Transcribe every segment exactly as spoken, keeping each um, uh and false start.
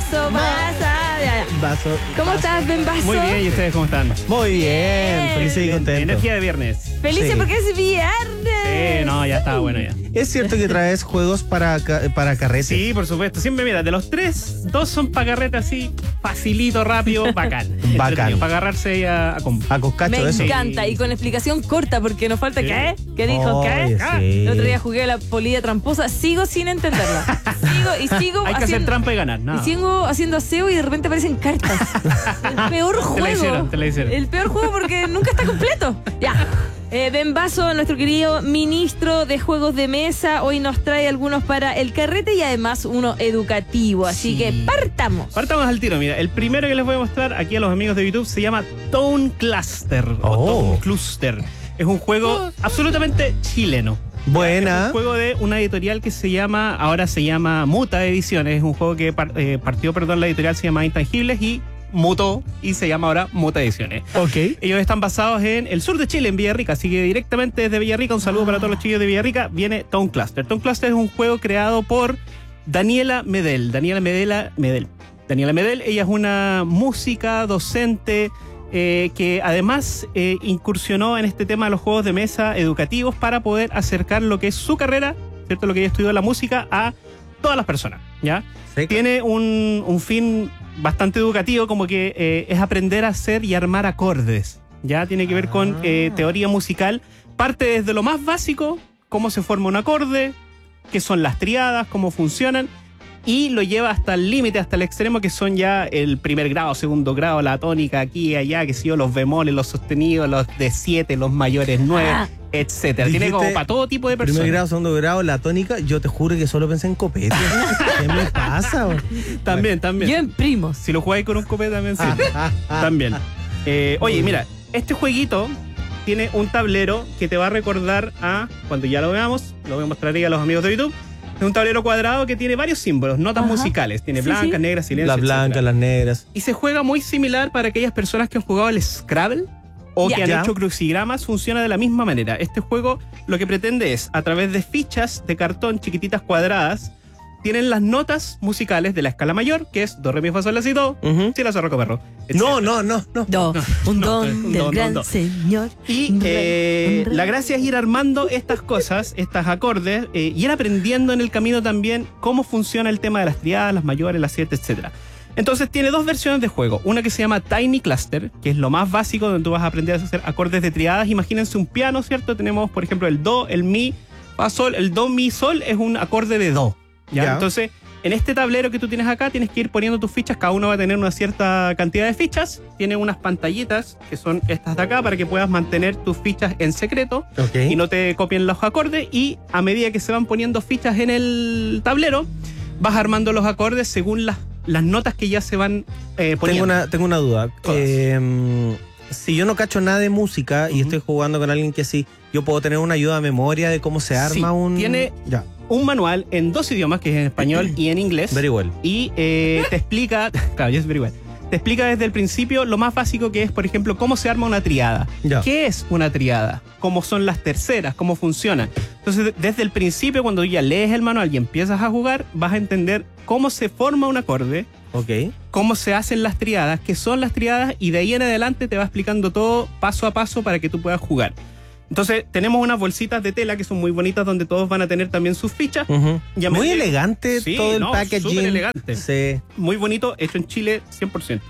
vaso pasa. Ya, ya. Vaso, ¿Cómo vaso. estás, Ben Vaso? Muy bien, ¿y ustedes cómo están? Muy bien, feliz y contento. Energía de viernes. Felices Sí. porque es viernes. Sí, no, ya estaba bueno ya. ¿Es cierto que traes juegos para, ca- para carrete? Sí, por supuesto. Siempre, mira, de los tres, dos son para carrete así, facilito, rápido, bacán. Bacán. Para agarrarse y a, a combo. A coscacho, Me eso. encanta. Y con explicación corta porque nos falta Sí. ¿qué? ¿Qué dijo? Oye, ¿Qué? sí. El otro día jugué a la polilla tramposa. Sigo sin entenderla. Sigo y sigo Hay que hacer haciendo... trampa y ganar, Y no. sigo haciendo aseo y de repente aparecen cartas. El peor juego. Te la hicieron, te la hicieron. El peor juego porque nunca está completo. Ya. Eh, Ben Vaso, nuestro querido ministro de juegos de mesa, hoy nos trae algunos para el carrete y además uno educativo. Así Sí. que partamos. Partamos al tiro, mira. El primero que les voy a mostrar aquí a los amigos de YouTube se llama Tone Cluster. O Oh. Tone Cluster. Es un juego absolutamente chileno. Es Buena. un juego de una editorial que se llama, ahora se llama Muta Ediciones. Es un juego que par- eh, partió, perdón, la editorial se llama Intangibles y mutó y se llama ahora Muta Ediciones. Ok. Ellos están basados en el sur de Chile, en Villarrica, así que directamente desde Villarrica, un saludo para todos los chicos de Villarrica, viene Tone Cluster. Tone Cluster es un juego creado por Daniela Medel. Daniela Medela, Medel. Daniela Medel, ella es una música, docente, eh, que además eh, incursionó en este tema de los juegos de mesa educativos para poder acercar lo que es su carrera, ¿cierto? Lo que ella estudió la música a todas las personas, ¿ya? Sí. Tiene un, un fin bastante educativo, como que eh, es aprender a hacer y armar acordes. Ya tiene que ver con eh, teoría musical. Parte desde lo más básico, cómo se forma un acorde, qué son las triadas, cómo funcionan, y lo lleva hasta el límite, hasta el extremo, que son ya el primer grado, segundo grado, la tónica aquí y allá, que sé yo, los bemoles, los sostenidos, los de siete, los mayores nueve, Ah. etcétera. Tiene como Dijiste para todo tipo de personas. Primer grado, segundo grado, la tónica, yo te juro que solo pensé en copete. ¿Qué me pasa? güey? También, también. Yo en primos. Si lo jugáis con un copete también sí. Ah, ah. También. Eh, oye, mira, este jueguito tiene un tablero que te va a recordar a, cuando ya lo veamos, lo voy a mostrar ahí a los amigos de YouTube, es un tablero cuadrado que tiene varios símbolos, notas Ajá. musicales, tiene Sí, blancas, sí. negras, silencio, Las blancas, etcétera. las negras. Y se juega muy similar para aquellas personas que han jugado el Scrabble o Ya. que han Ya. hecho crucigramas, funciona de la misma manera. Este juego lo que pretende es, a través de fichas de cartón chiquititas cuadradas, tienen las notas musicales de la escala mayor, que es do, re, mi, fa, sol, la, si, do, Ujú. si, la, so, re, co, perro. No, no, no, no. Do, un no, don un del don, gran un don. señor. Y Un re, eh, un re. la gracia es ir armando estas cosas, estos acordes, eh, y ir aprendiendo en el camino también cómo funciona el tema de las triadas, las mayores, las siete, etcétera. Entonces tiene dos versiones de juego. Una que se llama Tiny Cluster, que es lo más básico, donde tú vas a aprender a hacer acordes de triadas. Imagínense un piano, ¿cierto? Tenemos, por ejemplo, el do, el mi, fa, sol. El do, mi, sol es un acorde de do. ¿Ya? Ya. Entonces, en este tablero que tú tienes acá, tienes que ir poniendo tus fichas. Cada uno va a tener una cierta cantidad de fichas. Tiene unas pantallitas, que son estas de acá, para que puedas mantener tus fichas en secreto Ok. y no te copien los acordes. Y a medida que se van poniendo fichas en el tablero, vas armando los acordes según las, las notas que ya se van eh, poniendo. Tengo una, tengo una duda. Todas. Eh, si yo no cacho nada de música y Ujú. estoy jugando con alguien que sí, yo puedo tener una ayuda a memoria de cómo se arma Sí, un. tiene- Ya, Un manual en dos idiomas, que es en español y en inglés. very well. Y eh, te explica, claro, ya es very well. Te explica desde el principio lo más básico que es, por ejemplo, cómo se arma una triada. Ya. ¿Qué es una triada? ¿Cómo son las terceras? ¿Cómo funcionan? Entonces, de- desde el principio, cuando ya lees el manual y empiezas a jugar, vas a entender cómo se forma un acorde, Ok. cómo se hacen las triadas, qué son las triadas, y de ahí en adelante te va explicando todo paso a paso para que tú puedas jugar. Entonces, tenemos unas bolsitas de tela que son muy bonitas, donde todos van a tener también sus fichas. Ujú. Ya Muy me- elegante Sí, todo el no, packaging. súper elegante. Sí. Muy bonito, hecho en Chile, cien por ciento.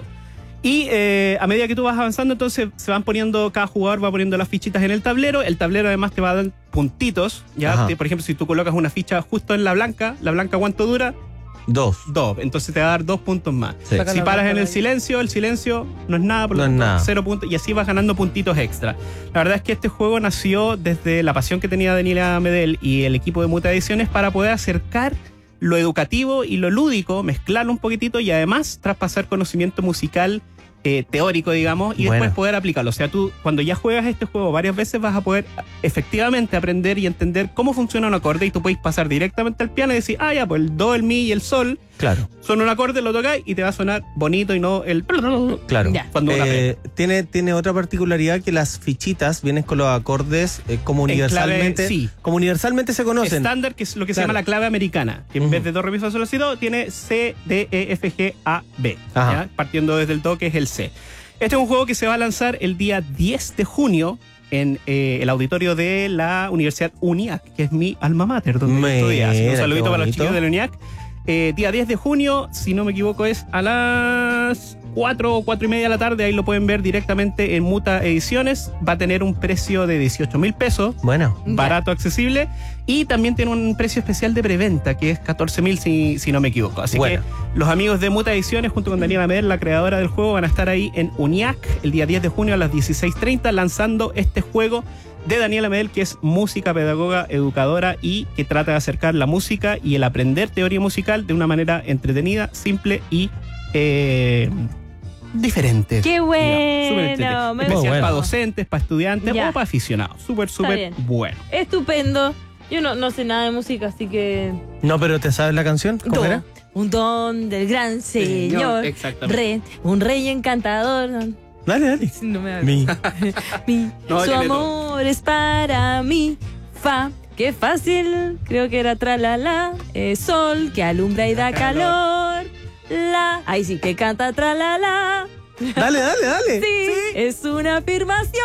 Y eh, a medida que tú vas avanzando, entonces se van poniendo, cada jugador va poniendo las fichitas en el tablero. El tablero además te va a dar puntitos. ¿Ya? Ajá. Que, por ejemplo, si tú colocas una ficha justo en la blanca, ¿la blanca cuánto dura? Dos. Dos. Entonces te va a dar dos puntos más. Sí. Saca Si la paras blanca en de el ahí. silencio, el silencio no es nada, por lo No es tanto, nada. cero puntos. Y así vas ganando puntitos extra. La verdad es que este juego nació desde la pasión que tenía Daniela Medel y el equipo de Muta Ediciones para poder acercar lo educativo y lo lúdico, mezclarlo un poquitito y además traspasar conocimiento musical eh, teórico, digamos, y Bueno. después poder aplicarlo. O sea, tú cuando ya juegas este juego varias veces vas a poder efectivamente aprender y entender cómo funciona un acorde, y tú puedes pasar directamente al piano y decir, ah, ya, pues el do, el mi y el sol Claro. Son un acorde, lo tocáis y te va a sonar bonito y no el... Claro. Ya. Cuando uno Eh, tiene, tiene otra particularidad que las fichitas vienen con los acordes eh, como En universalmente clave, sí. como universalmente se conocen. estándar, que es lo que se Claro. llama la clave americana, que en Ujú. vez de do, re, mi, fa, sol, la, si, do, tiene C, D, E, F, G, A, B. Ajá. ¿ya? Partiendo desde el do, que es el C. Este es un juego que se va a lanzar el día diez de junio en eh, el auditorio de la Universidad UNIAC, que es mi alma mater, donde yo Mira, estudié. Así que un qué saludito para los bonito. chiquillos de la UNIAC. Eh, día diez de junio, si no me equivoco, es a las cuatro o cuatro y media de la tarde. Ahí lo pueden ver directamente en Muta Ediciones. Va a tener un precio de dieciocho mil pesos. Bueno. Barato, accesible. Y también tiene un precio especial de preventa, que es catorce mil si, si no me equivoco. Así Bueno. que los amigos de Muta Ediciones, junto con Daniela Medel, la creadora del juego, van a estar ahí en UNIAC el día diez de junio a las dieciséis treinta lanzando este juego de Daniela Medel, que es música, pedagoga, educadora y que trata de acercar la música y el aprender teoría musical de una manera entretenida, simple y eh, diferente. Qué Ya, bueno, súper entretenido. me Especial gustó. para docentes, para estudiantes Ya. o para aficionados. Súper, súper bien. bueno. Estupendo. Yo no, no sé nada de música, así que... No, pero ¿te sabes la canción? ¿Cómo Do, era? un don del gran señor. Exactamente. Re, un rey encantador. Dale, dale. No me Mi. Mi, No, su tiene amor es para mí. Fa, qué fácil. Creo que era tralala. Eh, sol, que alumbra y da calor. La, ahí sí que canta tralala. Dale, dale, dale. Sí, es una afirmación.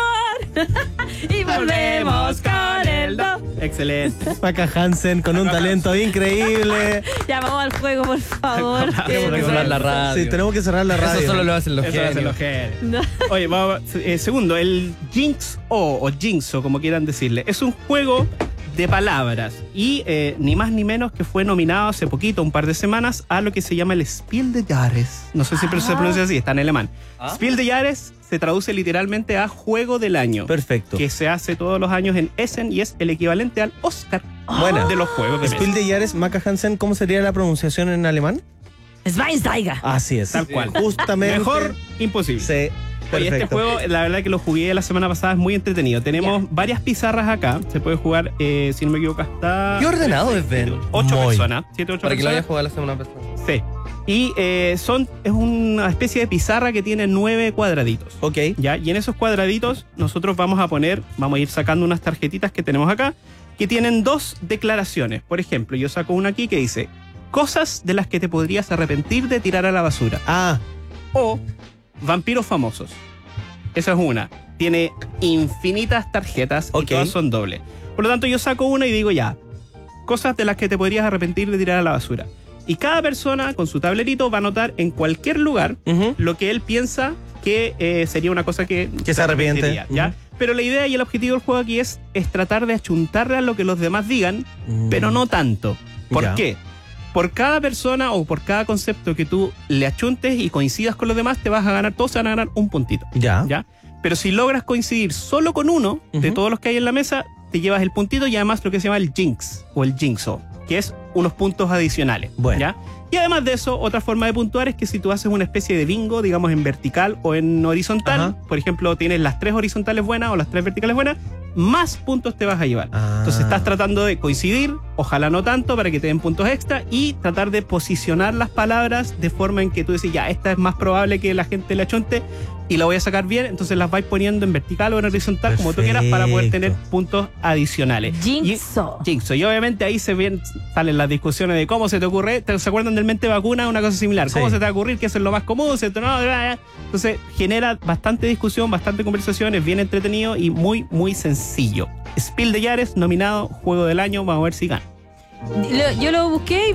Y volvemos con el do. Excelente. Paca Hansen con un talento increíble. Ya vamos al juego, por favor. Tenemos Que- que cerrar la radio. Sí, tenemos que cerrar la radio. Eso solo lo hacen los Eso hacen genios. los genios. No. Oye, vamos, eh, segundo, el Jinx O o Jinx O, como quieran decirle, es un juego de palabras y eh, ni más ni menos que fue nominado hace poquito, un par de semanas, a lo que se llama el Spiel des Jahres. No sé si Ah. se pronuncia así, está en alemán. Ah. Spiel des Jahres se traduce literalmente a Juego del Año, Perfecto. que se hace todos los años en Essen y es el equivalente al Oscar Buena. de los juegos de Spiel mesa. de Jahres, Maca Hansen, ¿cómo sería la pronunciación en alemán? Schweinsteiger. Así es. Tal cual. Justamente. Mejor imposible. Sí. Oye, este Perfecto. juego, la verdad que lo jugué la semana pasada, es muy entretenido. Tenemos varias pizarras acá. Se puede jugar, eh, si no me equivoco, hasta... Qué ordenado es, Ben. Ocho Muy. personas. Siete, ocho Para que lo personas. haya jugado la semana pasada. Sí. Y eh, son, es una especie de pizarra que tiene nueve cuadraditos. Ok. ¿Ya? Y en esos cuadraditos nosotros vamos a poner, vamos a ir sacando unas tarjetitas que tenemos acá, que tienen dos declaraciones. Por ejemplo, yo saco una aquí que dice, cosas de las que te podrías arrepentir de tirar a la basura. Ah, O vampiros famosos. Esa es una. Tiene infinitas tarjetas Ok. y todas son dobles. Por lo tanto, yo saco una y digo ya, cosas de las que te podrías arrepentir de tirar a la basura. Y cada persona con su tablerito va a anotar en cualquier lugar ujú. lo que él piensa que eh, sería una cosa que, Que se arrepiente. arrepentiría, ¿ya? Ujú. Pero la idea y el objetivo del juego aquí es, es tratar de achuntarle a lo que los demás digan, Mm. pero no tanto. ¿Por Ya. qué? Por cada persona o por cada concepto que tú le achuntes y coincidas con los demás, te vas a ganar, todos se van a ganar un puntito. Ya. ¿Ya? Pero si logras coincidir solo con uno de Ujú. todos los que hay en la mesa, te llevas el puntito y además lo que se llama el jinx o el jinxo, que es unos puntos adicionales. Bueno. ¿Ya? Y además de eso, otra forma de puntuar es que si tú haces una especie de bingo, digamos en vertical o en horizontal, Ajá. por ejemplo, tienes las tres horizontales buenas o las tres verticales buenas, más puntos te vas a llevar. Ah. Entonces estás tratando de coincidir, ojalá no tanto para que te den puntos extra y tratar de posicionar las palabras de forma en que tú decís, ya, esta es más probable que la gente la achunte y la voy a sacar bien, entonces las vais poniendo en vertical o en horizontal como tú quieras para poder tener Perfecto. puntos adicionales. Jinxo. Y, Jinxo. Y obviamente ahí se ven, salen las discusiones de cómo se te ocurre, ¿te- ¿se acuerdan del mente vacuna? Una cosa similar. ¿Cómo Sí. se te va a ocurrir? Que eso es lo más común. ¿Cierto? No, entonces genera bastante discusión, bastante conversación, es bien entretenido y muy, muy sencillo. Spiel des Jahres, nominado Juego del Año, vamos a ver si gana. Lo- yo lo busqué y